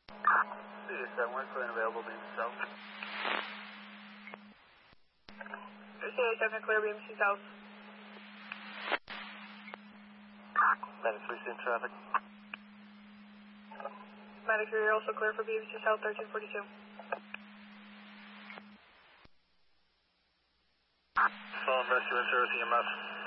Yes, that one's clear and available, beam south. CA7 clear, BMC south. Medic 3 in traffic. Medic 3, you're also clear for BMC south, 1342. Phone rescue and service EMS.